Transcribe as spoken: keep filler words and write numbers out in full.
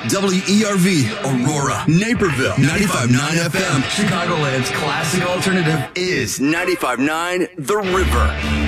W E R V, Aurora, Naperville, ninety-five point nine F M. Chicagoland's classic alternative is ninety-five point nine The River.